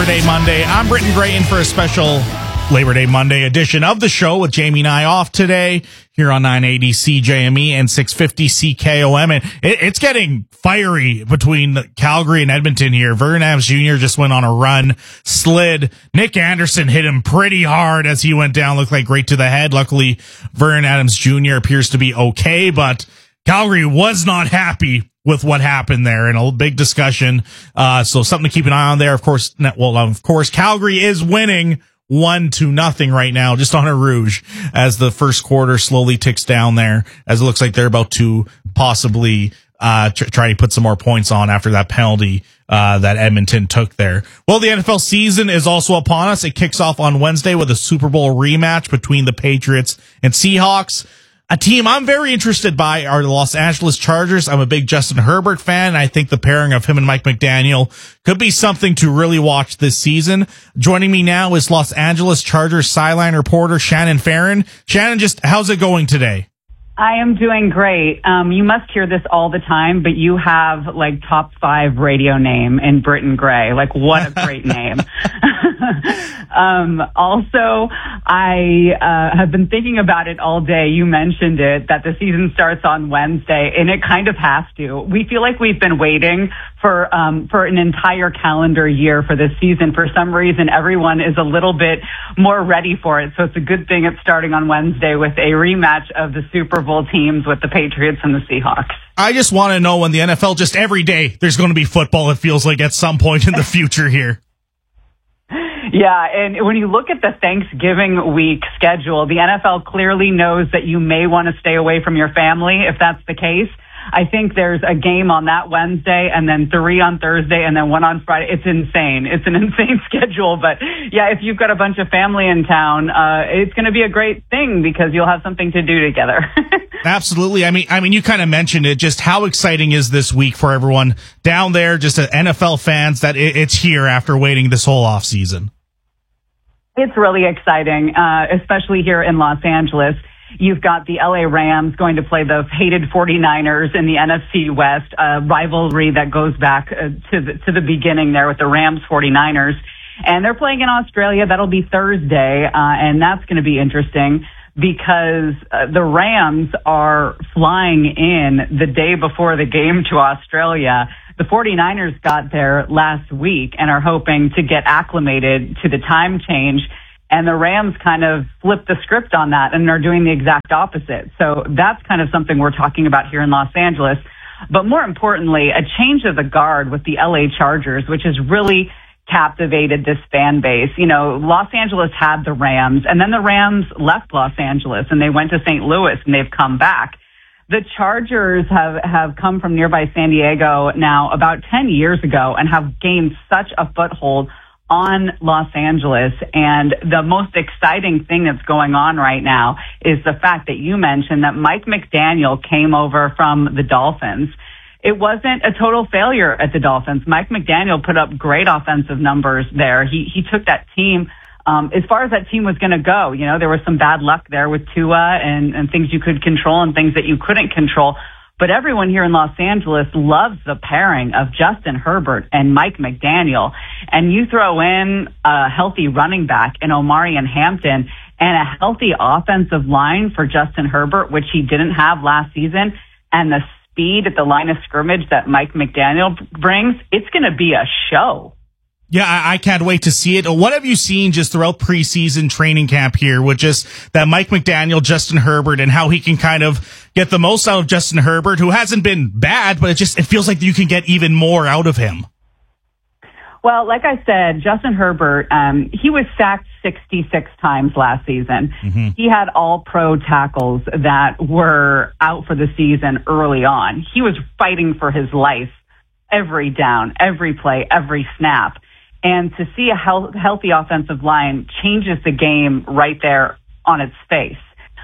Labor Day Monday. I'm Britton Gray in for a special Labor Day Monday edition of the show with Jamie and I off today here on 980 CJME and 650 CKOM. And it's getting fiery between Calgary and Edmonton here. Vernon Adams Jr. just went on a run, slid. Nick Anderson hit him pretty hard as he went down, looked like right to the head. Luckily, Vernon Adams Jr. appears to be okay, but Calgary was not happy with what happened there, and a big discussion. So something to keep an eye on there. Of course, Calgary is winning 1-0 right now, just on a rouge, as the first quarter slowly ticks down there, as it looks like they're about to possibly try to put some more points on after that penalty that Edmonton took there. Well, the NFL season is also upon us. It kicks off on Wednesday with a Super Bowl rematch between the Patriots and Seahawks. A team I'm very interested by are the Los Angeles Chargers. I'm a big Justin Herbert fan, and I think the pairing of him and Mike McDaniel could be something to really watch this season. Joining me now is Los Angeles Chargers sideline reporter Shannon Farren. Shannon, just how's it going today? I am doing great. You must hear this all the time, but you have like top 5 radio name in Britton Gray. Like, what a great name. Also, I have been thinking about it all day. You mentioned it, that the season starts on Wednesday, and it kind of has to. We feel like we've been waiting for an entire calendar year for this season. For some reason, everyone is a little bit more ready for it. So it's a good thing it's starting on Wednesday with a rematch of the Super Bowl teams with the Patriots and the Seahawks. I just want to know when the NFL, just every day, there's going to be football, it feels like, at some point in the future here. Yeah, and when you look at the Thanksgiving week schedule, the NFL clearly knows that you may want to stay away from your family if that's the case. I think there's a game on that Wednesday and then 3 on Thursday and then 1 on Friday. It's insane. It's an insane schedule. But yeah, if you've got a bunch of family in town, it's going to be a great thing because you'll have something to do together. Absolutely. I mean, you kind of mentioned it. Just how exciting is this week for everyone down there, just NFL fans, that it's here after waiting this whole off season? It's really exciting, especially here in Los Angeles. You've got the LA Rams going to play the hated 49ers in the NFC West, a rivalry that goes back to the beginning there with the Rams 49ers. And they're playing in Australia. That'll be Thursday, and that's going to be interesting because the Rams are flying in the day before the game to Australia. The 49ers got there last week and are hoping to get acclimated to the time change. And the Rams kind of flipped the script on that and are doing the exact opposite. So that's kind of something we're talking about here in Los Angeles. But more importantly, a change of the guard with the LA Chargers, which has really captivated this fan base. You know, Los Angeles had the Rams, and then the Rams left Los Angeles and they went to St. Louis and they've come back. The Chargers have come from nearby San Diego now about 10 years ago and have gained such a foothold on Los Angeles. And the most exciting thing that's going on right now is the fact that you mentioned that Mike McDaniel came over from the Dolphins. It wasn't a total failure at the Dolphins. Mike McDaniel put up great offensive numbers there. He took that team as far as that team was going to go. You know, there was some bad luck there with Tua and things you could control and things that you couldn't control. But everyone here in Los Angeles loves the pairing of Justin Herbert and Mike McDaniel. And you throw in a healthy running back in Omarion Hampton and a healthy offensive line for Justin Herbert, which he didn't have last season, and the speed at the line of scrimmage that Mike McDaniel brings, it's going to be a show. Yeah, I can't wait to see it. What have you seen just throughout preseason training camp here with just that Mike McDaniel, Justin Herbert, and how he can kind of get the most out of Justin Herbert, who hasn't been bad, but it feels like you can get even more out of him? Well, like I said, Justin Herbert, he was sacked 66 times last season. Mm-hmm. He had all pro tackles that were out for the season early on. He was fighting for his life every down, every play, every snap. And to see a healthy offensive line changes the game right there on its face.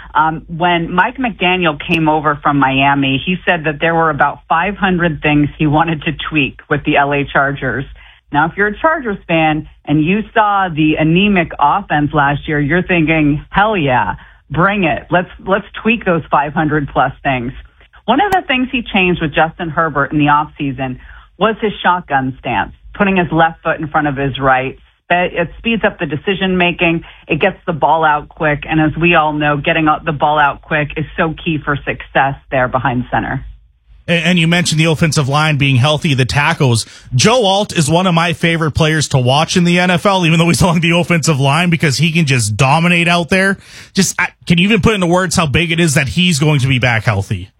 When Mike McDaniel came over from Miami, he said that there were about 500 things he wanted to tweak with the LA Chargers. Now, if you're a Chargers fan and you saw the anemic offense last year, you're thinking, hell yeah, bring it. Let's tweak those 500 plus things. One of the things he changed with Justin Herbert in the offseason was his shotgun stance, putting his left foot in front of his right, It speeds up the decision making. It gets the ball out quick. And as we all know, getting the ball out quick is so key for success there behind center. And you mentioned the offensive line being healthy, the tackles. Joe Alt is one of my favorite players to watch in the NFL, even though he's along the offensive line, because he can just dominate out there. Can you even put into words how big it is that he's going to be back healthy?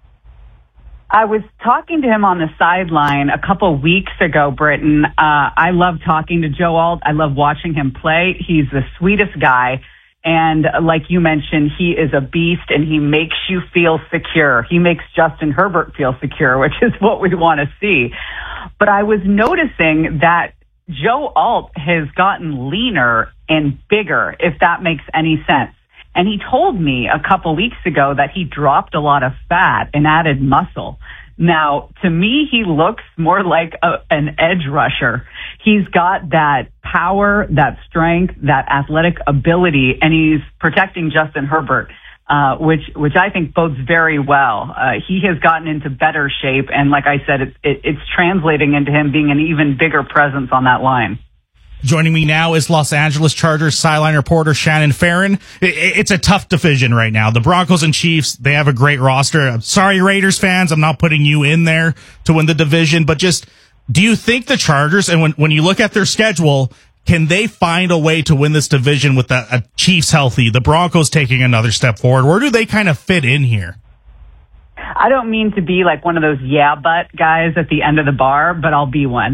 I was talking to him on the sideline a couple weeks ago, Britton. I love talking to Joe Alt. I love watching him play. He's the sweetest guy. And like you mentioned, he is a beast and he makes you feel secure. He makes Justin Herbert feel secure, which is what we want to see. But I was noticing that Joe Alt has gotten leaner and bigger, if that makes any sense. And he told me a couple weeks ago that he dropped a lot of fat and added muscle. Now, to me, he looks more like an edge rusher. He's got that power, that strength, that athletic ability, and he's protecting Justin Herbert, which I think bodes very well. He has gotten into better shape, and like I said, it's translating into him being an even bigger presence on that line. Joining me now is Los Angeles Chargers sideline reporter Shannon Farron. It's a tough division right now. The Broncos and Chiefs, they have a great roster. I'm sorry, Raiders fans, I'm not putting you in there to win the division, but just, do you think the Chargers, and when you look at their schedule, can they find a way to win this division with the Chiefs healthy, the Broncos taking another step forward? Where do they kind of fit in here? I don't mean to be like one of those but guys at the end of the bar, but I'll be one.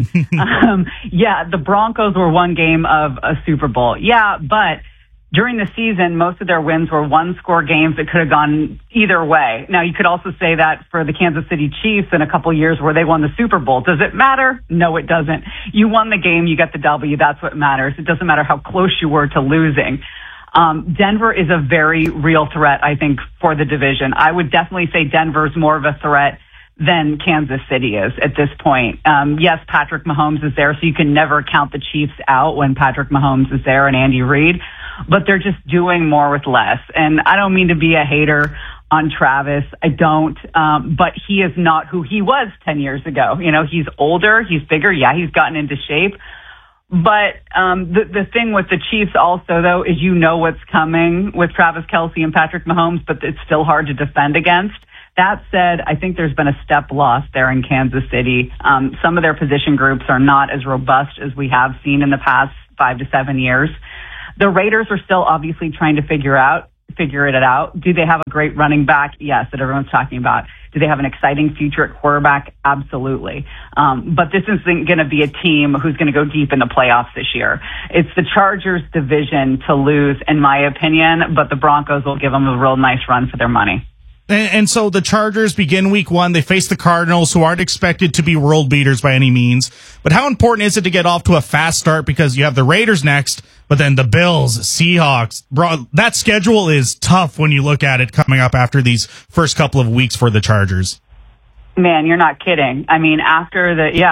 The Broncos were one game of a Super Bowl. Yeah, but during the season, most of their wins were one-score games that could have gone either way. Now, you could also say that for the Kansas City Chiefs in a couple of years where they won the Super Bowl. Does it matter? No, it doesn't. You won the game, you got the W. That's what matters. It doesn't matter how close you were to losing. Denver is a very real threat, I think, for the division. I would definitely say Denver's more of a threat than Kansas City is at this point. Yes, Patrick Mahomes is there, so you can never count the Chiefs out when Patrick Mahomes is there and Andy Reid, but they're just doing more with less. And I don't mean to be a hater on Travis. I don't. But he is not who he was 10 years ago. You know, he's older, he's bigger. Yeah, he's gotten into shape. But the thing with the Chiefs also, though, is you know what's coming with Travis Kelce and Patrick Mahomes, but it's still hard to defend against. That said, I think there's been a step lost there in Kansas City. Some of their position groups are not as robust as we have seen in the past 5 to 7 years. The Raiders are still obviously trying to figure it out. Do they have a great running back? Yes, that everyone's talking about. Do they have an exciting future at quarterback? Absolutely. But this isn't going to be a team who's going to go deep in the playoffs this year. It's the Chargers' division to lose, in my opinion, but the Broncos will give them a real nice run for their money. And so the Chargers begin week 1. They face the Cardinals, who aren't expected to be world beaters by any means. But how important is it to get off to a fast start? Because you have the Raiders next, but then the Bills, Seahawks. Bro, that schedule is tough when you look at it coming up after these first couple of weeks for the Chargers. Man, you're not kidding. I mean, after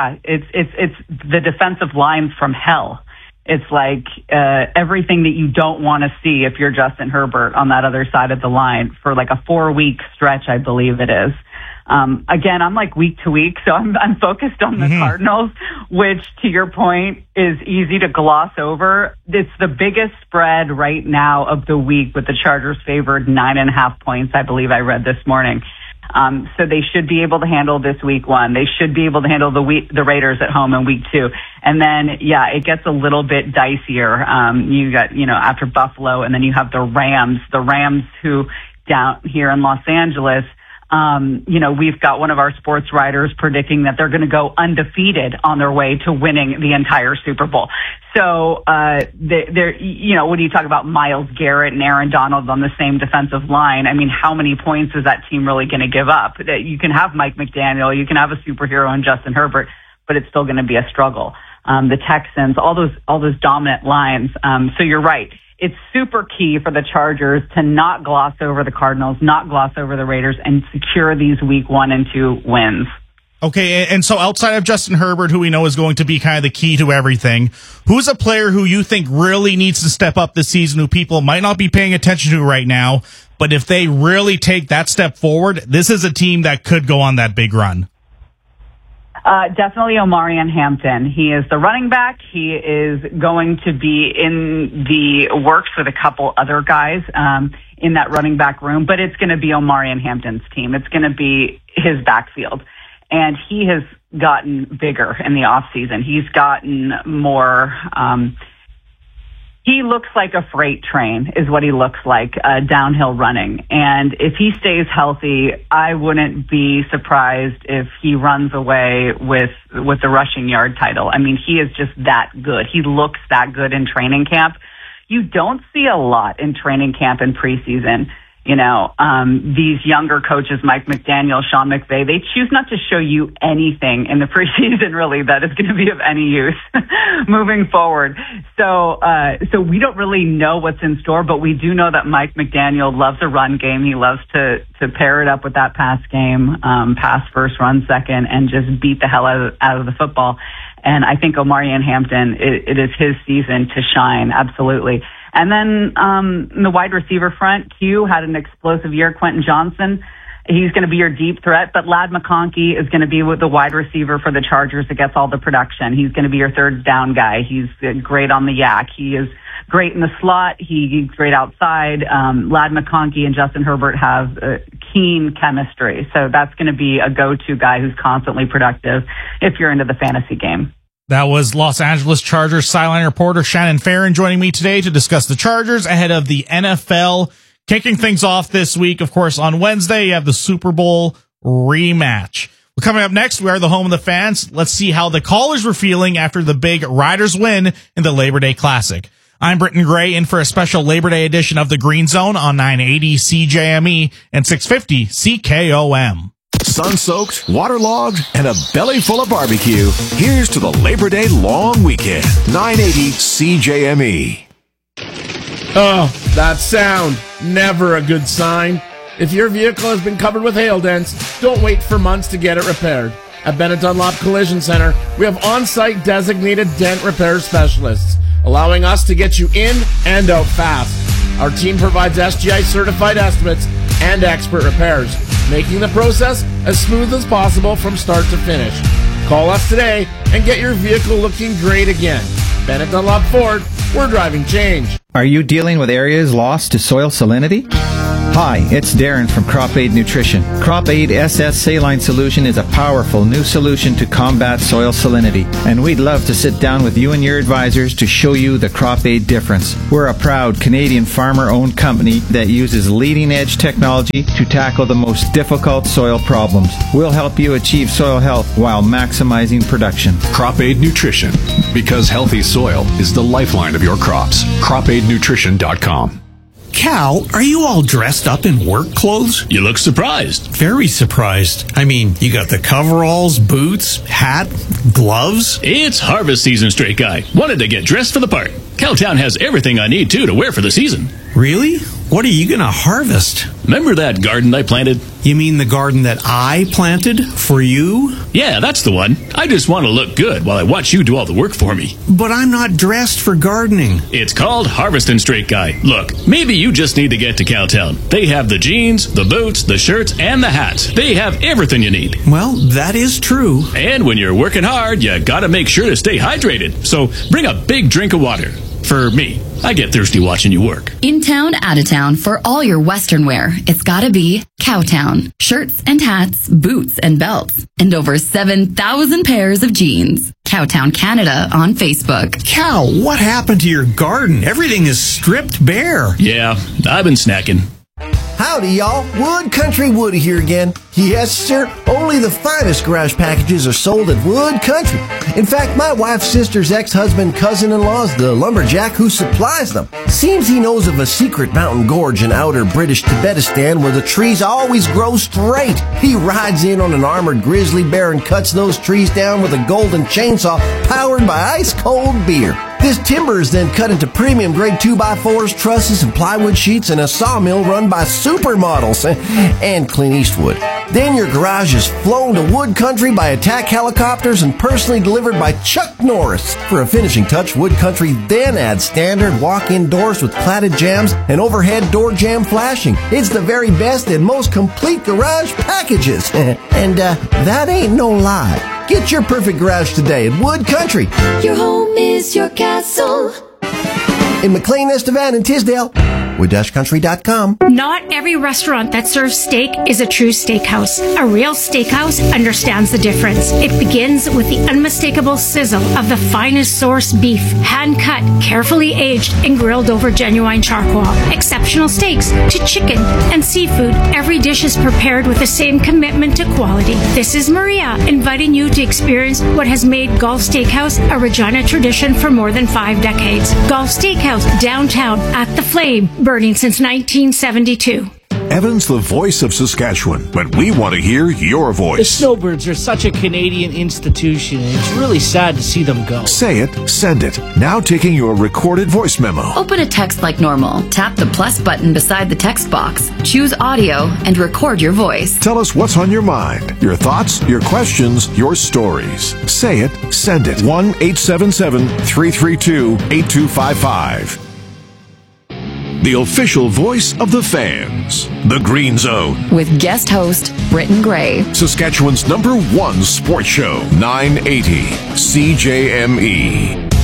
it's the defensive lines from hell. It's like everything that you don't want to see if you're Justin Herbert on that other side of the line for like a 4-week stretch, I believe it is. Again, I'm like week to week, so I'm focused on the Cardinals, which, to your point, is easy to gloss over. It's the biggest spread right now of the week, with the Chargers favored 9.5 points, I believe I read this morning. So they should be able to handle this week 1. They should be able to handle the Raiders at home in week 2. And then, yeah, it gets a little bit dicier. You got, after Buffalo, and then you have the Rams who down here in Los Angeles, we've got one of our sports writers predicting that they're going to go undefeated on their way to winning the entire Super Bowl. So, when you talk about Myles Garrett and Aaron Donald on the same defensive line, I mean, how many points is that team really going to give up? You can have Mike McDaniel, you can have a superhero in Justin Herbert, but it's still going to be a struggle. The Texans, all those dominant lines. So you're right. It's super key for the Chargers to not gloss over the Cardinals, not gloss over the Raiders, and secure these week 1 and 2 wins. Okay, and so outside of Justin Herbert, who we know is going to be kind of the key to everything, who's a player who you think really needs to step up this season, who people might not be paying attention to right now, but if they really take that step forward, this is a team that could go on that big run? Definitely Omarion Hampton. He is the running back. He is going to be in the works with a couple other guys in that running back room, but it's going to be Omarion Hampton's team. It's going to be his backfield. And he has gotten bigger in the offseason. He's gotten more... he looks like a freight train is what he looks like, downhill running. And if he stays healthy, I wouldn't be surprised if he runs away with the rushing yard title. I mean, he is just that good. He looks that good in training camp. You don't see a lot in training camp and preseason. You know, these younger coaches, Mike McDaniel, Sean McVay, they choose not to show you anything in the preseason, really, that is going to be of any use moving forward. So we don't really know what's in store, but we do know that Mike McDaniel loves a run game. He loves to pair it up with that pass game, pass first, run second, and just beat the hell out of the football. And I think Omarion Hampton, it is his season to shine, absolutely. And then in the wide receiver front, Q had an explosive year. Quentin Johnson, he's going to be your deep threat, but Ladd McConkey is going to be with the wide receiver for the Chargers that gets all the production. He's going to be your third down guy. He's great on the yak. He is great in the slot. He's great outside. Ladd McConkey and Justin Herbert have keen chemistry. So that's going to be a go-to guy who's constantly productive if you're into the fantasy game. That was Los Angeles Chargers sideline reporter Shannon Farron joining me today to discuss the Chargers ahead of the NFL. Kicking things off this week, of course, on Wednesday, you have the Super Bowl rematch. Well, coming up next, we are the home of the fans. Let's see how the callers were feeling after the big Riders win in the Labor Day Classic. I'm Britton Gray in for a special Labor Day edition of the Green Zone on 980 CJME and 650 CKOM. Sun-soaked, waterlogged, and a belly full of barbecue. Here's to the Labor Day long weekend. 980 CJME. Oh, that sound. Never a good sign. If your vehicle has been covered with hail dents, don't wait for months to get it repaired. At Bennett Dunlop Collision Center, we have on-site designated dent repair specialists, allowing us to get you in and out fast. Our team provides SGI-certified estimates and expert repairs, making the process as smooth as possible from start to finish. Call us today and get your vehicle looking great again. Bennett Dunlop Ford, we're driving change. Are you dealing with areas lost to soil salinity? Hi, it's Darren from Crop Aid Nutrition. Crop Aid SS Saline Solution is a powerful new solution to combat soil salinity, and we'd love to sit down with you and your advisors to show you the Crop Aid difference. We're a proud Canadian farmer-owned company that uses leading-edge technology to tackle the most difficult soil problems. We'll help you achieve soil health while maximizing production. Crop Aid Nutrition, because healthy soil is the lifeline of your crops. CropAidNutrition.com. Cal, are you all dressed up in work clothes? You look surprised. Very surprised. I mean, you got the coveralls, boots, hat, gloves. It's harvest season, straight guy. Wanted to get dressed for the part. Cowtown has everything I need, too, to wear for the season. Really? What are you going to harvest? Remember that garden I planted? You mean the garden that I planted for you? Yeah, that's the one. I just want to look good while I watch you do all the work for me. But I'm not dressed for gardening. It's called Harvestin' Straight Guy. Look, maybe you just need to get to Cowtown. They have the jeans, the boots, the shirts, and the hats. They have everything you need. Well, that is true. And when you're working hard, you gotta make sure to stay hydrated. So bring a big drink of water. For me, I get thirsty watching you work. In town, out of town, for all your Western wear, it's gotta be Cowtown. Shirts and hats, boots and belts, and over 7,000 pairs of jeans. Cowtown Canada on Facebook. Cal, what happened to your garden? Everything is stripped bare. Yeah, I've been snacking. Howdy, y'all. Wood Country Woody here again. Yes, sir. Only the finest garage packages are sold at Wood Country. In fact, my wife's sister's ex-husband, cousin-in-law is the lumberjack who supplies them. Seems he knows of a secret mountain gorge in outer British Tibetistan where the trees always grow straight. He rides in on an armored grizzly bear and cuts those trees down with a golden chainsaw powered by ice-cold beer. This timber is then cut into premium-grade 2x4s, trusses, and plywood sheets in a sawmill run by supermodels and Clint Eastwood. Then your garage is flown to Wood Country by attack helicopters and personally delivered by Chuck Norris. For a finishing touch, Wood Country then adds standard walk-in doors with platted jambs and overhead door jamb flashing. It's the very best and most complete garage packages. And that ain't no lie. Get your perfect garage today at Wood Country. Your home is your castle. In McLean, Estevan, and Tisdale. Wood-country.com. Not every restaurant that serves steak is a true steakhouse. A real steakhouse understands the difference. It begins with the unmistakable sizzle of the finest source beef, hand-cut, carefully aged, and grilled over genuine charcoal. Exceptional steaks to chicken and seafood. Every dish is prepared with the same commitment to quality. This is Maria, inviting you to experience what has made Gulf Steakhouse a Regina tradition for more than 5 decades. Gulf Steakhouse, downtown, at the Flame, burning since 1972. Evan's the voice of Saskatchewan, but we want to hear your voice. The Snowbirds are such a Canadian institution, and it's really sad to see them go. Say it, send it. Now taking your recorded voice memo. Open a text like normal. Tap the plus button beside the text box. Choose audio and record your voice. Tell us what's on your mind, your thoughts, your questions, your stories. Say it, send it. 1-877-332-8255. The official voice of the fans, The Green Zone. With guest host, Britton Gray. Saskatchewan's #1 sports show, 980 CJME.